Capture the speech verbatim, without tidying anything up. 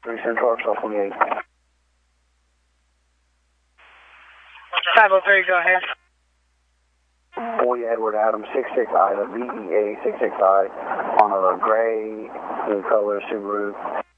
three Central Arkansas twenty-eight. five oh three, go ahead. Boy Edward Adams, six six I, the V E A six six I, on a gray in color Subaru.